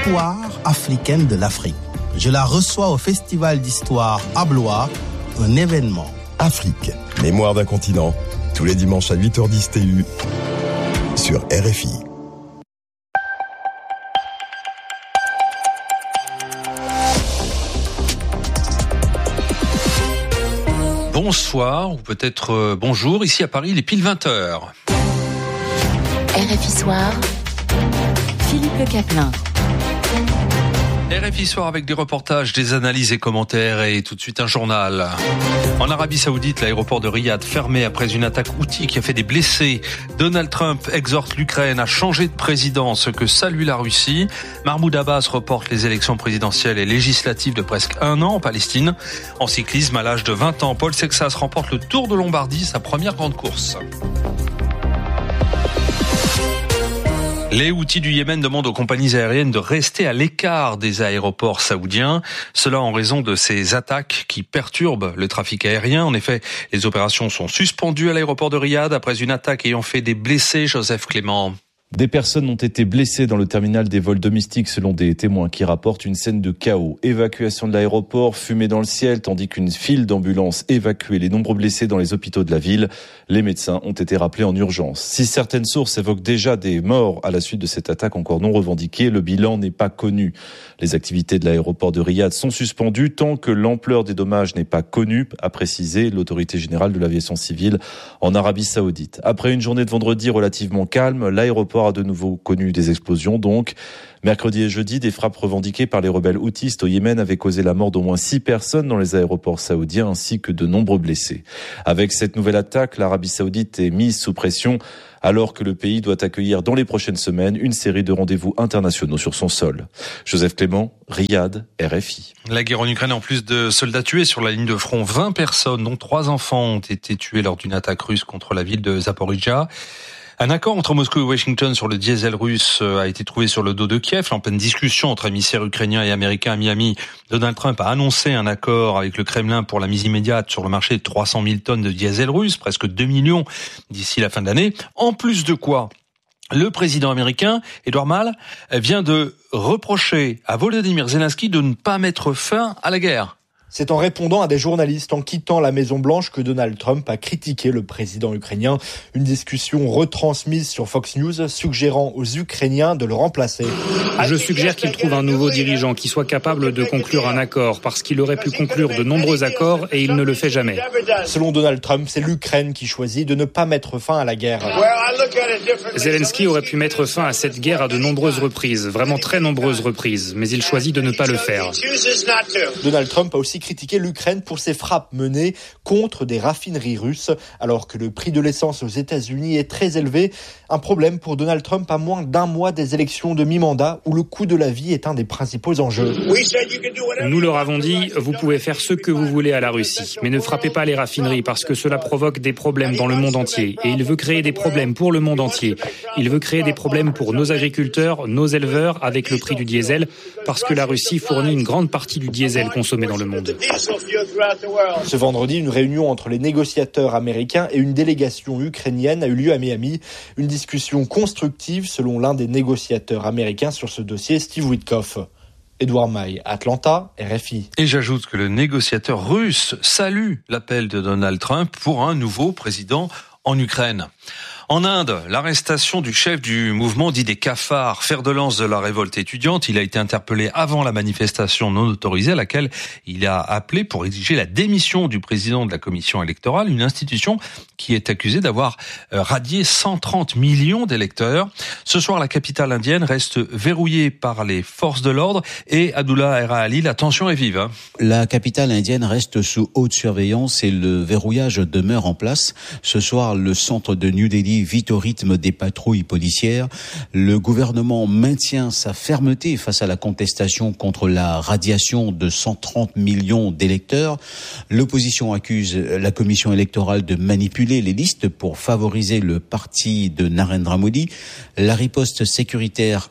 l'histoire africaine de l'Afrique. Je la reçois au Festival d'Histoire à Blois, un événement. Afrique, mémoire d'un continent, tous les dimanches à 8h10 TU sur RFI. Bonsoir, ou peut-être bonjour, ici à Paris, il est pile 20h. RFI Soir, Philippe Le Caplin. RFI Soir avec des reportages, des analyses et commentaires et tout de suite un journal. En Arabie Saoudite, l'aéroport de Riyad fermé après une attaque Houthi qui a fait des blessés. Donald Trump exhorte l'Ukraine à changer de président, ce que salue la Russie. Mahmoud Abbas reporte les élections présidentielles et législatives de presque 1 an en Palestine. En cyclisme, à l'âge de 20 ans, Paul Sexas remporte le Tour de Lombardie, sa première grande course. Les Houthis du Yémen demandent aux compagnies aériennes de rester à l'écart des aéroports saoudiens. Cela en raison de ces attaques qui perturbent le trafic aérien. En effet, les opérations sont suspendues à l'aéroport de Riyad après une attaque ayant fait des blessés. Joseph Clément. Des personnes ont été blessées dans le terminal des vols domestiques selon des témoins qui rapportent une scène de chaos. Évacuation de l'aéroport, fumée dans le ciel, tandis qu'une file d'ambulances évacuait les nombreux blessés dans les hôpitaux de la ville. Les médecins ont été rappelés en urgence. Si certaines sources évoquent déjà des morts à la suite de cette attaque encore non revendiquée, le bilan n'est pas connu. Les activités de l'aéroport de Riyad sont suspendues tant que l'ampleur des dommages n'est pas connue, a précisé l'autorité générale de l'aviation civile en Arabie Saoudite. Après une journée de vendredi relativement calme, l'aéroport a de nouveau connu des explosions. Donc, mercredi et jeudi, des frappes revendiquées par les rebelles houthis au Yémen avaient causé la mort d'au moins 6 personnes dans les aéroports saoudiens ainsi que de nombreux blessés. Avec cette nouvelle attaque, l'Arabie Saoudite est mise sous pression alors que le pays doit accueillir dans les prochaines semaines une série de rendez-vous internationaux sur son sol. Joseph Clément, Riyad, RFI. La guerre en Ukraine, en plus de soldats tués sur la ligne de front, 20 personnes, dont 3 enfants, ont été tués lors d'une attaque russe contre la ville de Zaporijia. Un accord entre Moscou et Washington sur le diesel russe a été trouvé sur le dos de Kiev. En pleine discussion entre émissaires ukrainiens et américains à Miami, Donald Trump a annoncé un accord avec le Kremlin pour la mise immédiate sur le marché de 300 000 tonnes de diesel russe, presque 2 millions d'ici la fin de l'année. En plus de quoi, le président américain, Edouard Malle, vient de reprocher à Volodymyr Zelensky de ne pas mettre fin à la guerre. C'est en répondant à des journalistes en quittant la Maison-Blanche que Donald Trump a critiqué le président ukrainien. Une discussion retransmise sur Fox News suggérant aux Ukrainiens de le remplacer. Je suggère qu'il trouve un nouveau dirigeant qui soit capable de conclure un accord parce qu'il aurait pu conclure de nombreux accords et il ne le fait jamais. Selon Donald Trump, c'est l'Ukraine qui choisit de ne pas mettre fin à la guerre. Zelensky aurait pu mettre fin à cette guerre à de nombreuses reprises, vraiment très nombreuses reprises, mais il choisit de ne pas le faire. Donald Trump a aussi critiqué l'Ukraine pour ses frappes menées contre des raffineries russes, alors que le prix de l'essence aux États-Unis est très élevé. Un problème pour Donald Trump à moins d'1 mois des élections de mi-mandat, où le coût de la vie est un des principaux enjeux. Nous leur avons dit, vous pouvez faire ce que vous voulez à la Russie, mais ne frappez pas les raffineries parce que cela provoque des problèmes dans le monde entier. Et il veut créer des problèmes pour le monde entier. Il veut créer des problèmes pour nos agriculteurs, nos éleveurs, avec le prix du diesel, parce que la Russie fournit une grande partie du diesel consommé dans le monde. Ce vendredi, une réunion entre les négociateurs américains et une délégation ukrainienne a eu lieu à Miami. Une discussion constructive selon l'un des négociateurs américains sur ce dossier, Steve Witkoff. Édouard Maille, Atlanta, RFI. Et j'ajoute que le négociateur russe salue l'appel de Donald Trump pour un nouveau président en Ukraine. En Inde, l'arrestation du chef du mouvement dit des cafards, fer de lance de la révolte étudiante. Il a été interpellé avant la manifestation non autorisée à laquelle il a appelé pour exiger la démission du président de la commission électorale, une institution qui est accusée d'avoir radié 130 millions d'électeurs. Ce soir, la capitale indienne reste verrouillée par les forces de l'ordre et Abdullah Erhali, la tension est vive. La capitale indienne reste sous haute surveillance et le verrouillage demeure en place. Ce soir, le centre de New Delhi vite au rythme des patrouilles policières. Le gouvernement maintient sa fermeté face à la contestation contre la radiation de 130 millions d'électeurs. L'opposition accuse la commission électorale de manipuler les listes pour favoriser le parti de Narendra Modi. La riposte sécuritaire a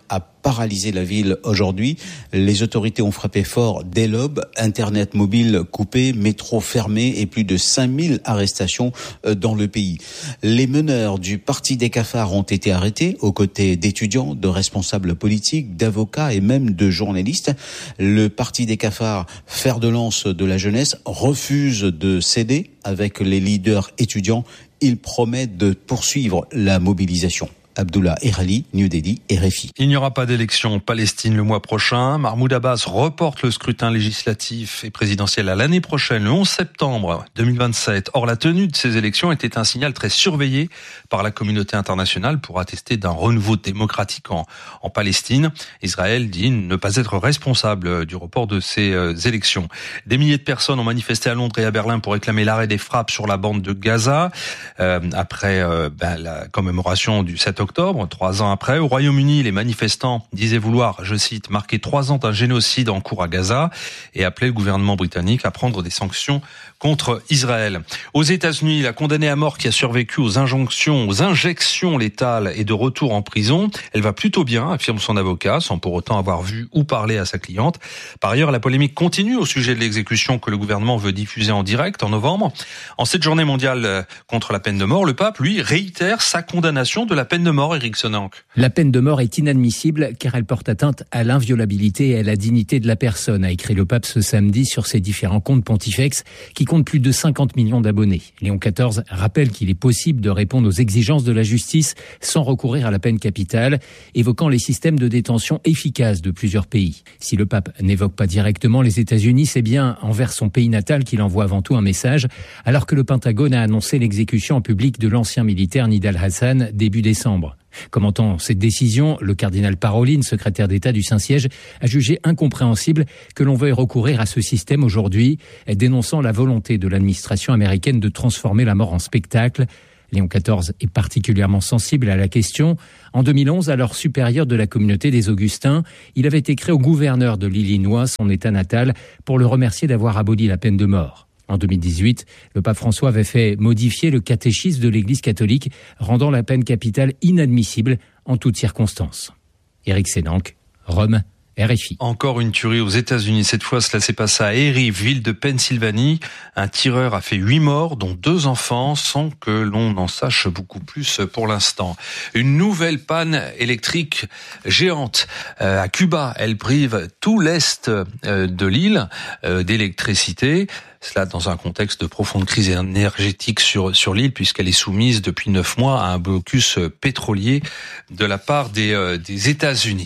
paralysé la ville aujourd'hui. Les autorités ont frappé fort dès l'aube, Internet mobile coupé, métro fermé et plus de 5000 arrestations dans le pays. Les meneurs du Parti des cafards ont été arrêtés aux côtés d'étudiants, de responsables politiques, d'avocats et même de journalistes. Le Parti des cafards, fer de lance de la jeunesse, refuse de céder avec les leaders étudiants. Il promet de poursuivre la mobilisation. Abdullah Erali, New Delhi, RFI. Il n'y aura pas d'élection en Palestine le mois prochain. Mahmoud Abbas reporte le scrutin législatif et présidentiel à l'année prochaine, le 11 septembre 2027. Or, la tenue de ces élections était un signal très surveillé par la communauté internationale pour attester d'un renouveau démocratique en Palestine. Israël dit ne pas être responsable du report de ces élections. Des milliers de personnes ont manifesté à Londres et à Berlin pour réclamer l'arrêt des frappes sur la bande de Gaza. Après la commémoration du 7 octobre, 3 ans après. Au Royaume-Uni, les manifestants disaient vouloir, je cite, marquer 3 ans d'un génocide en cours à Gaza et appelaient le gouvernement britannique à prendre des sanctions contre Israël. Aux États-Unis, la condamnée à mort qui a survécu aux injections létales est de retour en prison. Elle va plutôt bien, affirme son avocat, sans pour autant avoir vu ou parlé à sa cliente. Par ailleurs, la polémique continue au sujet de l'exécution que le gouvernement veut diffuser en direct en novembre. En cette journée mondiale contre la peine de mort, le pape, lui, réitère sa condamnation de la peine de mort, Éric Senanc. La peine de mort est inadmissible car elle porte atteinte à l'inviolabilité et à la dignité de la personne, a écrit le pape ce samedi sur ses différents comptes pontifex qui comptent plus de 50 millions d'abonnés. Léon XIV rappelle qu'il est possible de répondre aux exigences de la justice sans recourir à la peine capitale, évoquant les systèmes de détention efficaces de plusieurs pays. Si le pape n'évoque pas directement les États-Unis, c'est bien envers son pays natal qu'il envoie avant tout un message, alors que le Pentagone a annoncé l'exécution en public de l'ancien militaire Nidal Hassan début décembre. Commentant cette décision, le cardinal Parolin, secrétaire d'État du Saint-Siège, a jugé incompréhensible que l'on veuille recourir à ce système aujourd'hui, dénonçant la volonté de l'administration américaine de transformer la mort en spectacle. Léon XIV est particulièrement sensible à la question. En 2011, alors supérieur de la communauté des Augustins, il avait écrit au gouverneur de l'Illinois, son État natal, pour le remercier d'avoir aboli la peine de mort. En 2018, le pape François avait fait modifier le catéchisme de l'Église catholique, rendant la peine capitale inadmissible en toutes circonstances. Éric Senanc, Rome, RFI. Encore une tuerie aux États-Unis. Cette fois, cela s'est passé à Erie, ville de Pennsylvanie. Un tireur a fait 8 morts, dont 2 enfants, sans que l'on en sache beaucoup plus pour l'instant. Une nouvelle panne électrique géante à Cuba. Elle prive tout l'est de l'île d'électricité. Cela dans un contexte de profonde crise énergétique sur l'île, puisqu'elle est soumise depuis 9 mois à un blocus pétrolier de la part des États-Unis.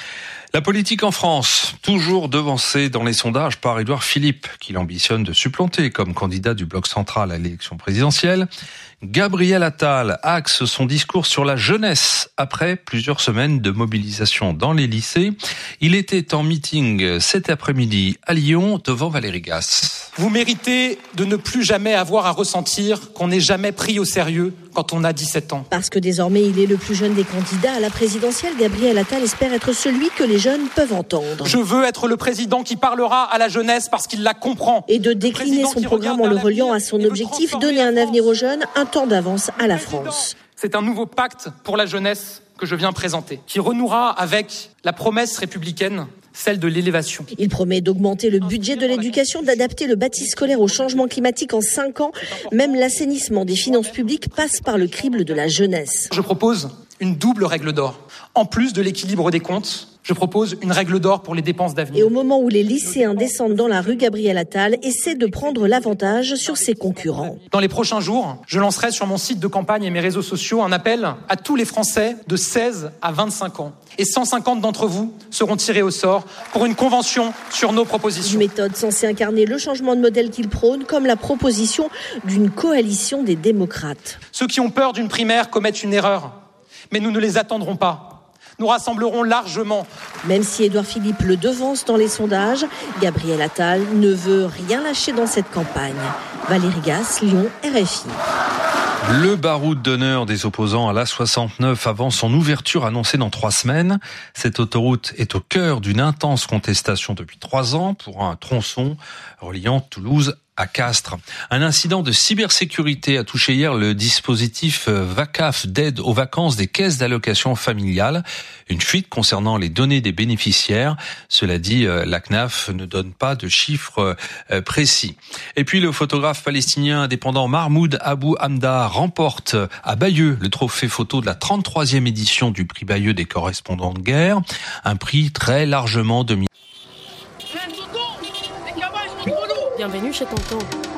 La politique en France, toujours devancée dans les sondages par Édouard Philippe, qu'il ambitionne de supplanter comme candidat du bloc central à l'élection présidentielle. Gabriel Attal axe son discours sur la jeunesse après plusieurs semaines de mobilisation dans les lycées. Il était en meeting cet après-midi à Lyon devant Valérie Gasse. Vous méritez de ne plus jamais avoir à ressentir qu'on n'est jamais pris au sérieux quand on a 17 ans. Parce que désormais il est le plus jeune des candidats à la présidentielle, Gabriel Attal espère être celui que les jeunes peuvent entendre. Je veux être le président qui parlera à la jeunesse parce qu'il la comprend. Et de décliner son programme en le reliant à son objectif, donner un avenir aux jeunes, un temps d'avance à la France. C'est un nouveau pacte pour la jeunesse que je viens présenter, qui renouera avec la promesse républicaine, celle de l'élévation. Il promet d'augmenter le budget de l'éducation, d'adapter le bâti scolaire au changement climatique en 5 ans. Même l'assainissement des finances publiques passe par le crible de la jeunesse. Je propose une double règle d'or. En plus de l'équilibre des comptes, je propose une règle d'or pour les dépenses d'avenir. Et au moment où les lycéens descendent dans la rue, Gabriel Attal essaie de prendre l'avantage sur ses concurrents. Dans les prochains jours, je lancerai sur mon site de campagne et mes réseaux sociaux un appel à tous les Français de 16 à 25 ans. Et 150 d'entre vous seront tirés au sort pour une convention sur nos propositions. Une méthode censée incarner le changement de modèle qu'il prône, comme la proposition d'une coalition des démocrates. Ceux qui ont peur d'une primaire commettent une erreur, mais nous ne les attendrons pas. Nous rassemblerons largement. Même si Édouard Philippe le devance dans les sondages, Gabriel Attal ne veut rien lâcher dans cette campagne. Valérie Gasse, Lyon, RFI. Le baroud d'honneur des opposants à l'A69 avant son ouverture annoncée dans 3 semaines. Cette autoroute est au cœur d'une intense contestation depuis 3 ans pour un tronçon reliant Toulouse à Castres. Un incident de cybersécurité a touché hier le dispositif VACAF d'aide aux vacances des caisses d'allocation familiale. Une fuite concernant les données des bénéficiaires. Cela dit, la CNAF ne donne pas de chiffres précis. Et puis le photographe palestinien indépendant Mahmoud Abou Hamda remporte à Bayeux le trophée photo de la 33e édition du prix Bayeux des correspondants de guerre. Un prix très largement dominé. Bienvenue chez Tonton.